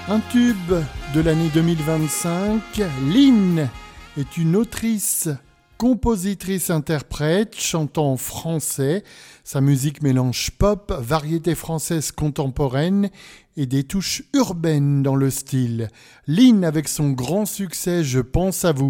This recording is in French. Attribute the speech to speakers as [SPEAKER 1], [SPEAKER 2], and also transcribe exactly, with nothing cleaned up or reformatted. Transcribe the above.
[SPEAKER 1] Un tube de l'année deux mille vingt-cinq, Lynn est une autrice, compositrice, interprète, chantant en français. Sa musique mélange pop, variété française contemporaine et des touches urbaines dans le style. Lynn avec son grand succès « Je pense à vous ».